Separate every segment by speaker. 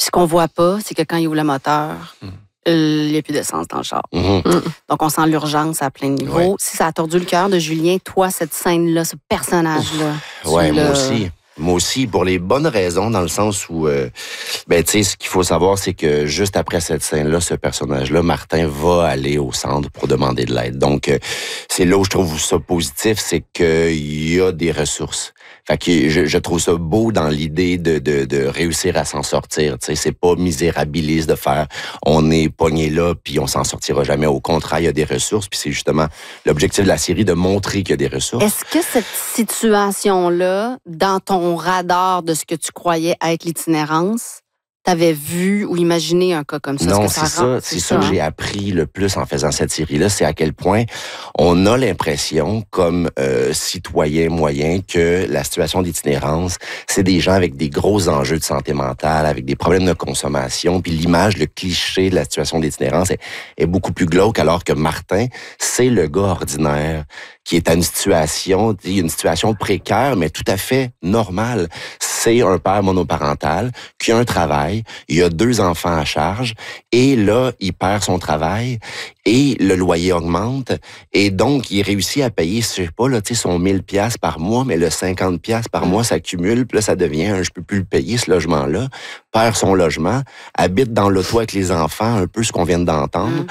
Speaker 1: Puis ce qu'on voit pas, c'est que quand il ouvre le moteur, il n'y a plus d'essence dans le char. Donc, on sent l'urgence à plein niveau.
Speaker 2: Ouais.
Speaker 1: Si ça a tordu le cœur de Julien, toi, cette scène-là, ce personnage-là...
Speaker 2: Oui, moi aussi. Moi aussi, pour les bonnes raisons, dans le sens où, tu sais, ce qu'il faut savoir, c'est que juste après cette scène-là, ce personnage-là, Martin, va aller au centre pour demander de l'aide. Donc, c'est là où je trouve ça positif, c'est qu'il y a des ressources. Fait que je trouve ça beau dans l'idée de réussir à s'en sortir. Tu sais, c'est pas misérabiliste de faire on est pogné là puis on s'en sortira jamais. Au contraire, il y a des ressources puis c'est justement l'objectif de la série de montrer qu'il y a des ressources.
Speaker 1: Est-ce que cette situation-là, dans ton radar de ce que tu croyais être l'itinérance, t'avais vu ou imaginé un cas comme ça?
Speaker 2: Non,
Speaker 1: c'est
Speaker 2: ça que j'ai appris le plus en faisant cette série-là, c'est à quel point on a l'impression, comme citoyen moyen, que la situation d'itinérance, c'est des gens avec des gros enjeux de santé mentale, avec des problèmes de consommation, puis l'image, le cliché de la situation d'itinérance est beaucoup plus glauque, alors que Martin, c'est le gars ordinaire qui est à une situation précaire, mais tout à fait normale. C'est un père monoparental qui a un travail, il a 2 enfants à charge, et là, il perd son travail, et le loyer augmente, et donc, il réussit à payer, je sais pas, là, tu sais, son 1000 piastres par mois, mais le 50 piastres par mois s'accumule, puis là, ça devient je peux plus le payer, ce logement-là, perd son logement, habite dans l'auto avec les enfants, un peu ce qu'on vient d'entendre,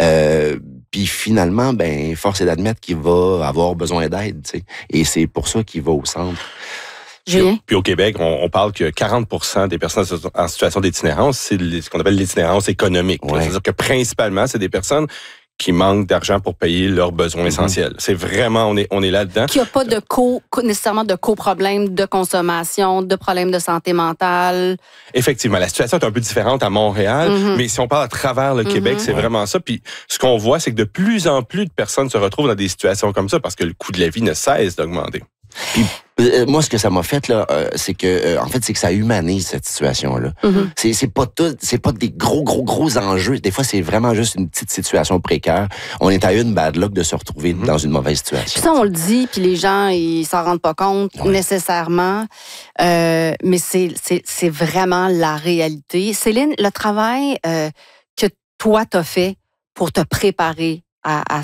Speaker 2: puis finalement, force est d'admettre qu'il va avoir besoin d'aide, tu sais, et c'est pour ça qu'il va au centre.
Speaker 3: Puis au Québec, on parle que 40% des personnes en situation d'itinérance, c'est ce qu'on appelle l'itinérance économique.
Speaker 2: Ouais.
Speaker 3: C'est-à-dire que principalement, c'est des personnes qui manquent d'argent pour payer leurs besoins essentiels. C'est vraiment, on est là-dedans.
Speaker 1: Qu'il n'y a pas de nécessairement de co-problèmes de consommation, de problèmes de santé mentale.
Speaker 3: Effectivement, la situation est un peu différente à Montréal, mais si on parle à travers le Québec, c'est vraiment ça. Puis ce qu'on voit, c'est que de plus en plus de personnes se retrouvent dans des situations comme ça parce que le coût de la vie ne cesse d'augmenter.
Speaker 2: Puis moi, ce que ça m'a fait là, c'est que en fait, c'est que ça humanise cette situation-là. C'est pas des gros enjeux. Des fois, c'est vraiment juste une petite situation précaire. On est à une bad luck de se retrouver dans une mauvaise situation.
Speaker 1: Puis ça, on le dit, puis les gens, ils s'en rendent pas compte nécessairement. Mais c'est vraiment la réalité. Céline, le travail que toi t'as fait pour te préparer à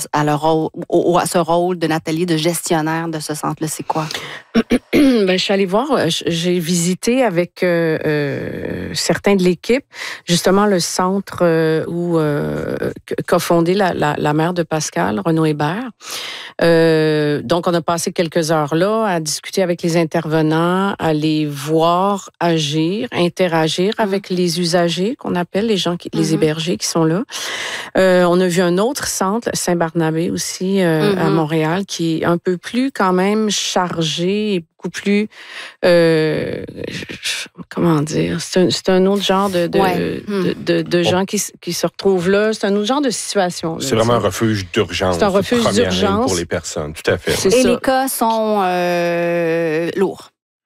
Speaker 1: ce rôle de Nathalie, de gestionnaire de ce centre-là, c'est quoi?
Speaker 4: Je suis allée voir, j'ai visité avec certains de l'équipe, justement le centre qu'a fondé la mère de Pascal, Renaud Hébert. Donc, on a passé quelques heures là à discuter avec les intervenants, à les voir agir, interagir avec les usagers qu'on appelle, les hébergés qui sont là. On a vu un autre centre, Saint-Barnabé aussi, à Montréal, qui est un peu plus quand même chargé et beaucoup plus, comment dire, c'est un autre genre de gens qui se retrouvent là. C'est un autre genre de situation. Là,
Speaker 3: c'est vraiment un refuge d'urgence.
Speaker 4: C'est un refuge d'urgence
Speaker 3: pour les personnes, tout à fait.
Speaker 1: Et les cas sont lourds.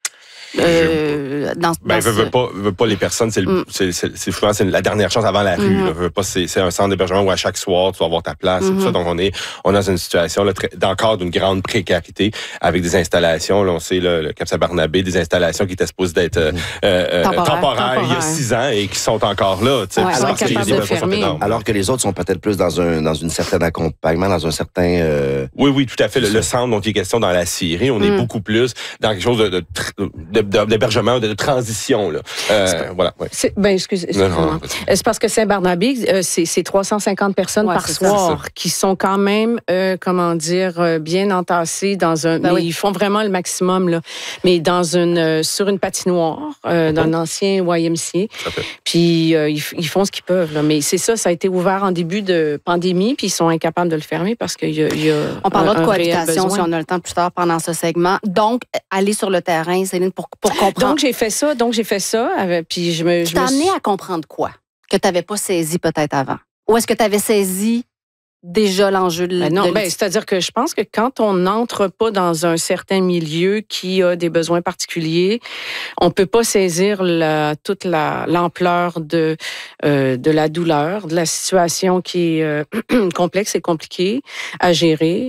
Speaker 3: Veut pas les personnes, c'est souvent c'est la dernière chance avant la rue. Là. Veut pas, c'est un centre d'hébergement où à chaque soir tu vas avoir ta place et tout ça. Donc on est dans une situation là, encore d'une grande précarité avec des installations. Là, on sait le Cap Saint-Barnabé, des installations qui étaient supposées d'être temporaires il y a 6 ans et qui sont encore là.
Speaker 4: Parce qu'il y a des besoins sont énormes.
Speaker 2: Alors que les autres sont peut-être plus dans une certaine accompagnement, dans un certain.
Speaker 3: Oui, tout à fait. Le centre dont il est question dans la série, on est beaucoup plus dans quelque chose d'hébergement, de transition. Là. Voilà. Ouais.
Speaker 4: Excusez-moi. C'est parce que Saint-Barnabé, c'est 350 personnes par soir qui sont quand même, bien entassées dans un... mais ils font vraiment le maximum, là. Mais sur une patinoire, dans un ancien YMCA. Puis ils font ce qu'ils peuvent. Là. Mais c'est ça a été ouvert en début de pandémie, puis ils sont incapables de le fermer parce qu'il y a
Speaker 1: on parlera de cohabitation si on a le temps plus tard pendant ce segment. Donc, aller sur le terrain, Céline, pour comprendre.
Speaker 4: Donc, j'ai fait ça. Puis je
Speaker 1: t'as amené à comprendre quoi? Que tu n'avais pas saisi peut-être avant? Ou est-ce que tu avais saisi déjà l'enjeu de...
Speaker 4: c'est-à-dire que je pense que quand on n'entre pas dans un certain milieu qui a des besoins particuliers, on peut pas saisir toute l'ampleur de la douleur, de la situation qui est complexe et compliquée à gérer.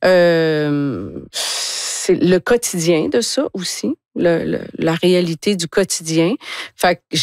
Speaker 4: C'est le quotidien de ça aussi. La réalité du quotidien. Fait que